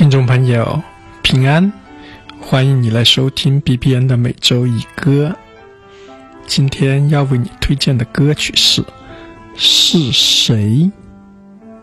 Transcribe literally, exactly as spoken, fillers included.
听众朋友平安，欢迎你来收听 B B N 的每周一歌。今天要为你推荐的歌曲是是谁。